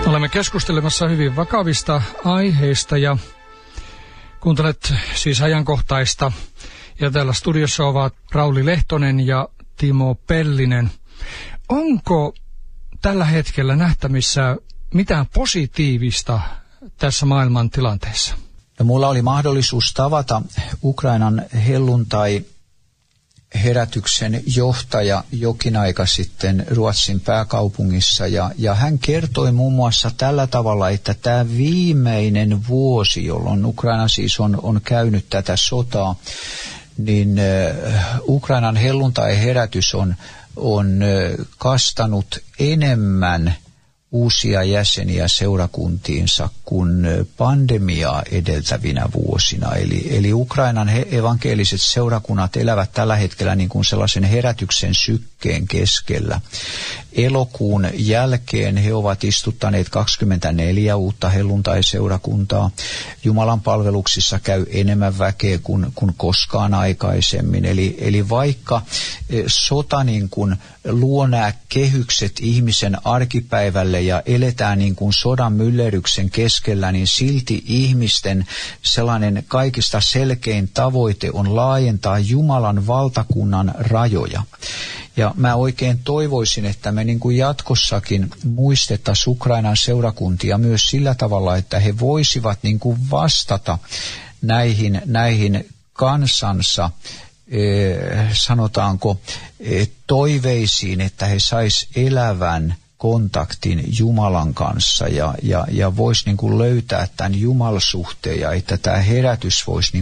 Olemme keskustelemassa hyvin vakavista aiheista ja kuuntelet siis ajankohtaista. Ja täällä studiossa ovat Rauli Lehtonen ja Timo Pellinen. Onko tällä hetkellä nähtävissä mitään positiivista tässä maailman tilanteessa? No, mulla oli mahdollisuus tavata Ukrainan helluntai-herätyksen johtaja jokin aika sitten Ruotsin pääkaupungissa ja hän kertoi muun muassa tällä tavalla, että tämä viimeinen vuosi, jolloin Ukraina siis on käynyt tätä sotaa, niin Ukrainan helluntai-herätys on kastanut enemmän uusia jäseniä seurakuntiinsa kuin pandemiaa edeltävinä vuosina. Eli Ukrainan evankeliset seurakunnat elävät tällä hetkellä niin kuin sellaisen herätyksen sykkeen keskellä. Elokuun jälkeen he ovat istuttaneet 24 uutta helluntai-seurakuntaa. Jumalan palveluksissa käy enemmän väkeä kuin koskaan aikaisemmin. Eli vaikka sota niin kuin luo nämä kehykset ihmisen arkipäivälle ja eletään niin kuin sodan myllerryksen keskellä, niin silti ihmisten sellainen kaikista selkein tavoite on laajentaa Jumalan valtakunnan rajoja. Ja mä oikein toivoisin, että me niin kuin jatkossakin muistettaisiin Ukrainan seurakuntia myös sillä tavalla, että he voisivat niin kuin vastata näihin kansansa sanotaanko toiveisiin, että he sais elävän kontaktin Jumalan kanssa ja vois niin kuin löytää tämän jumalsuhteen ja että tämä herätys voisi niin